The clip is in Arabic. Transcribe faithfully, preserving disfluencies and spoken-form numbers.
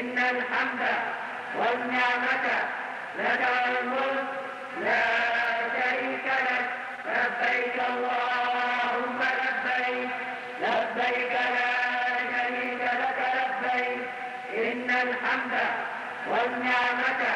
إن الحمد والنعمة لك والملك لا شريك لك لبيك اللهم لبيك لبيك لا شريك لك لبيك إن الحمد والنعمة